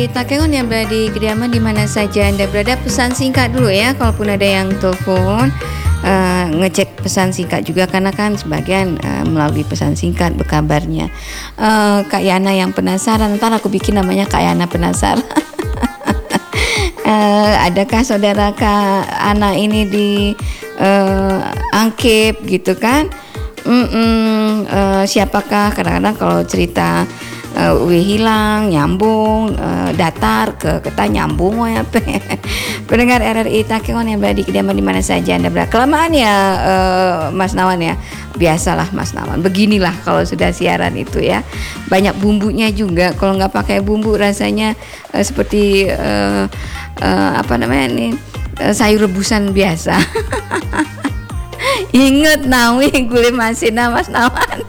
Takengon yang berada di kediaman di mana saja Anda berada, pesan singkat dulu ya, kalaupun ada yang telepon. Ngecek pesan singkat juga karena kan sebagian melalui pesan singkat berkabarnya. Kak Yana yang penasaran, ntar aku bikin namanya Kak Yana penasaran. Adakah saudara Kak Ana ini di angkep gitu kan? Siapakah? Kadang-kadang kalau cerita hilang, nyambung, datar ke kata nyambung ya. Pendengar RRI Takengon yang berada di kediaman di mana saja Anda berada. Kelamaan ya Mas Nawan ya. Biasalah Mas Nawan. Beginilah kalau sudah siaran itu ya. Banyak bumbunya juga. Kalau nggak pakai bumbu rasanya seperti apa namanya nih, sayur rebusan biasa. Ingat nawi gulai masina Mas Nawan.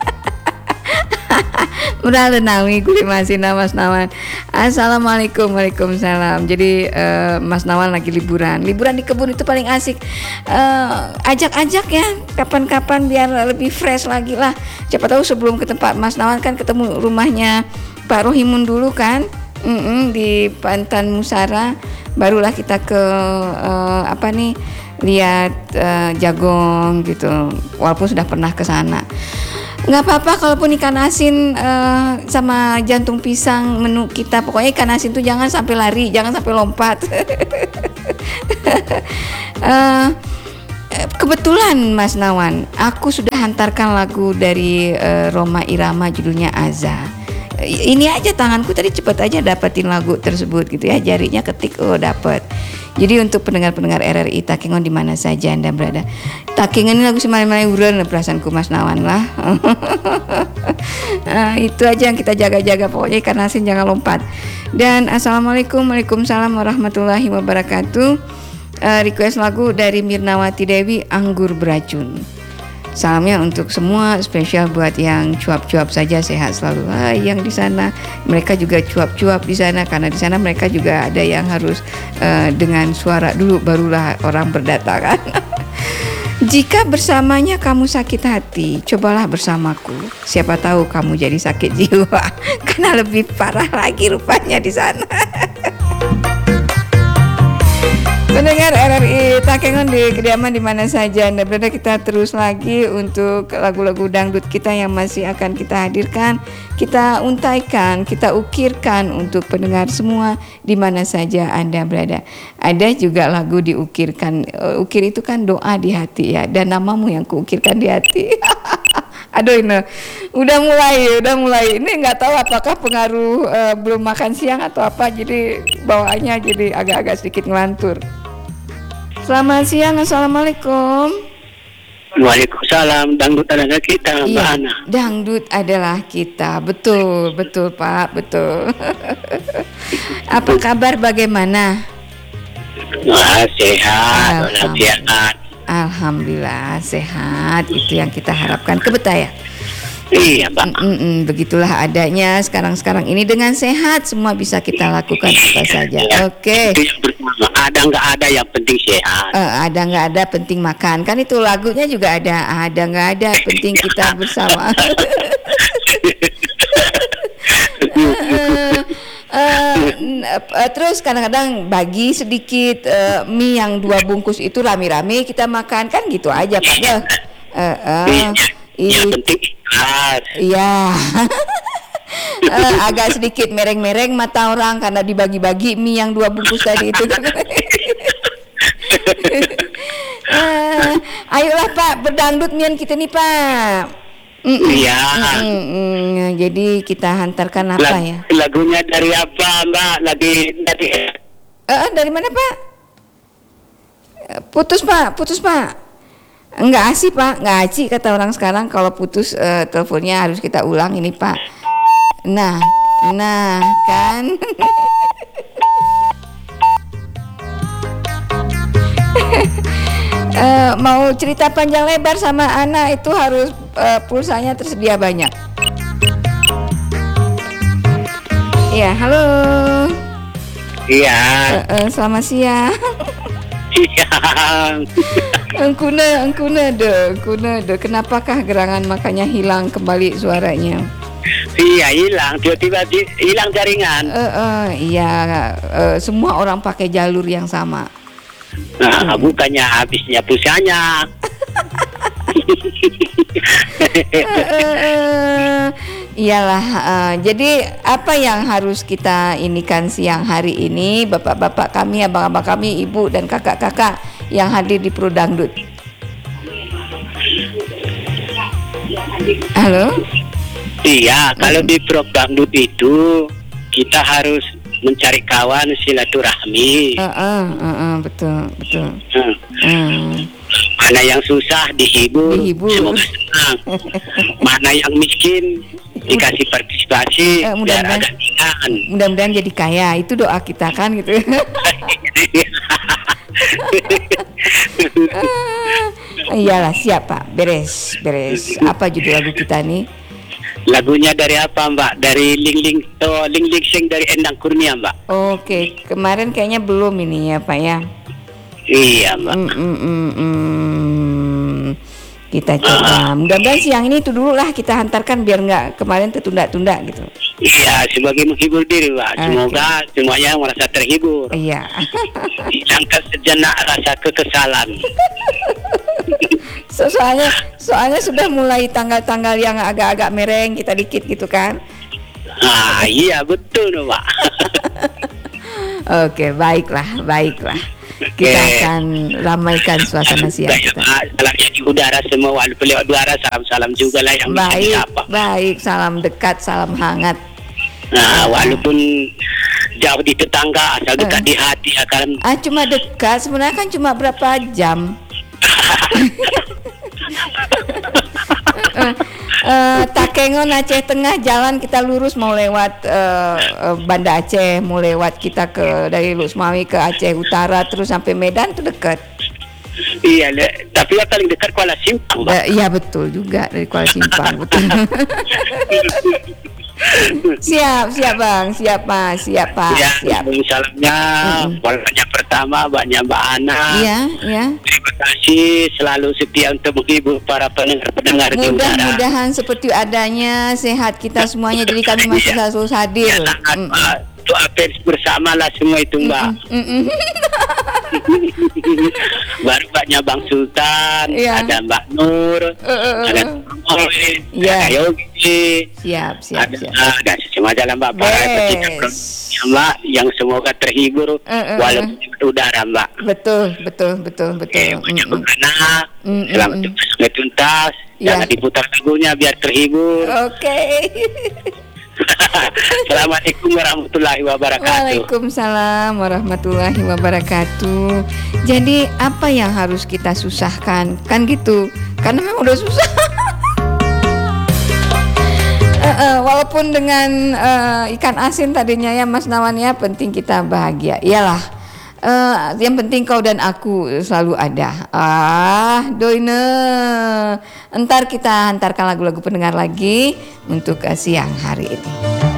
Udah nawi guli masina Mas Nawan. Assalamualaikum, waalaikumsalam. Jadi Mas Nawan lagi liburan di kebun itu paling asik. Ajak-ajak ya kapan-kapan biar lebih fresh lagi lah. Siapa tahu sebelum ke tempat Mas Nawan kan ketemu rumahnya Pak Rohimun dulu kan, di Pantan Musara. Barulah kita ke lihat jagung gitu. Walaupun sudah pernah ke sana. Nggak apa-apa kalaupun ikan asin sama jantung pisang menu kita. Pokoknya ikan asin tuh jangan sampai lari, jangan sampai lompat. Kebetulan Mas Nawan, aku sudah hantarkan lagu dari Rhoma Irama judulnya Aza. Ini aja tanganku tadi cepet aja dapetin lagu tersebut gitu ya, jarinya ketik dapet. Jadi untuk pendengar-pendengar RRI Takengon di mana saja Anda berada, Takengon ini lagu semalai-malai uren perasaanku Mas Nawan lah. Itu aja yang kita jaga-jaga, pokoknya ikan asin jangan lompat. Dan assalamualaikum, waalaikumsalam warahmatullahi wabarakatuh. Request lagu dari Mirnawati Dewi, Anggur Beracun. Salamnya untuk semua, spesial buat yang cuap-cuap saja, sehat selalu. Yang di sana mereka juga cuap-cuap di sana karena di sana mereka juga ada yang harus dengan suara dulu barulah orang berdatangan. Jika bersamanya kamu sakit hati, cobalah bersamaku. Siapa tahu kamu jadi sakit jiwa karena lebih parah lagi rupanya di sana. Pendengar RRI Takengon di kediaman di mana saja Anda berada, kita terus lagi untuk lagu-lagu dangdut kita yang masih akan kita hadirkan, kita untaikan, kita ukirkan untuk pendengar semua di mana saja Anda berada. Ada juga lagu diukirkan, ukir itu kan doa di hati ya, dan namamu yang kuukirkan di hati. Aduh ini udah mulai ini nggak tahu apakah pengaruh belum makan siang atau apa, jadi bawaannya jadi agak-agak sedikit ngelantur. Selamat siang, assalamualaikum. Waalaikumsalam. Dangdut adalah kita, Mbak Ana. Dangdut adalah kita, betul Pak, betul. Apa kabar, bagaimana? Wah, sehat, sehat. Alhamdulillah sehat, itu yang kita harapkan. Kebetaya. Iya, Mbak. Begitulah adanya sekarang ini, dengan sehat semua bisa kita lakukan apa saja. Oke. Ada nggak ada yang penting sehat. Ada nggak ada penting makan, kan itu lagunya juga ada nggak ada penting kita bersama. Terus kadang-kadang bagi sedikit mie yang 2 bungkus itu rame-rame kita makan, kan gitu aja Pak. Yang penting ikhlas. Iya. Agak sedikit mereng-mereng mata orang karena dibagi-bagi mie yang 2 bungkus tadi itu. Ayolah Pak, berdangdut mian kita nih Pak. Iya. Jadi kita hantarkan apa ya? Lagunya dari apa Mbak? Dari mana Pak? Putus Pak. Enggak asik Pak, enggak asik kata orang sekarang kalau putus teleponnya harus kita ulang ini Pak. Nah kan. Mau cerita panjang lebar sama Ana itu harus pulsanya tersedia banyak. Iya, halo. Iya. Selamat siang. Siang. Engkuna do. Kenapakah gerangan makanya hilang kembali suaranya? Iya, hilang. Tiba-tiba hilang jaringan. Iya, semua orang pakai jalur yang sama. Nah, bukannya habisnya pulsanya. Iyalah, jadi apa yang harus kita inikan siang hari ini, bapak-bapak kami, abang-abang kami, ibu dan kakak-kakak yang hadir di Pro Dangdut? Halo? Iya, kalau di Pro Dangdut itu kita harus mencari kawan, silaturahmi. Betul. Mana yang susah dihibur. Dihibur. Semoga senang. Mana yang miskin dikasih partisipasi biar mudah-mudahan, agak ringan. mudah-mudahan jadi kaya, itu doa kita kan gitu. Iyalah, siap Pak, beres. Apa judul lagu kita nih? Lagunya dari apa Mbak? Dari Ling Ling Sing dari Endang Kurnia Mbak. Oke, kemarin kayaknya belum ini ya Pak ya. Iya Mbak. Kita coba. Mudah-mudahan siang ini itu dulu lah kita hantarkan biar nggak kemarin tertunda-tunda gitu. Iya, sebagai menghibur diri Mbak. Semoga semuanya merasa terhibur. Iya. Hilangkan sejenak rasa kekesalan. Soalnya sudah mulai tanggal-tanggal yang agak-agak mereng kita dikit gitu kan. Ah iya betul Mbak. Oke, baiklah. Kita akan ramaikan suasana siang kita. Salamnya di udara semua, walaupun lewat udara salam-salam juga lah yang bisa disapa. Baik, salam dekat, salam hangat. Nah, walaupun jauh di tetangga, asal dekat di hati akan. Cuma dekat, sebenarnya kan cuma berapa jam. Takengon Aceh Tengah, jalan kita lurus mau lewat Banda Aceh, mau lewat kita dari Lusmawi ke Aceh Utara terus sampai Medan tuh dekat. Iya, tapi yang paling dekat Kuala Simpang. Iya betul juga, dari Kuala Simpang betul. Siap Bang, siap Pak. Ya, salamnya banyak pertama banyak Mbak Ana. Iya. Terima kasih selalu setia untuk menghibur para pendengar di udara. Mudah-mudahan seperti adanya, sehat kita semuanya, jadi kami masih selalu hadir. Itu apel bersama lah semua itu Mbak. Baru banyak Bang Sultan, ada Mbak Nur, ada Moy, ada Yogi. Siap. Ada semua jalan Mbak, para pecinta Mbak yang semoga terhibur walaupun di udara Mbak. Betul. Banyak anak, selamat sampai tuntas, jangan diputar lagunya biar terhibur. Oke. Assalamualaikum warahmatullahi wabarakatuh. Waalaikumsalam warahmatullahi wabarakatuh. Jadi apa yang harus kita susahkan? Kan gitu, karena memang udah susah. Walaupun dengan ikan asin tadinya ya Mas Nawan ya, penting kita bahagia. Iyalah, yang penting kau dan aku selalu ada. Doine. Entar kita hantarkan lagu-lagu pendengar lagi untuk siang hari ini.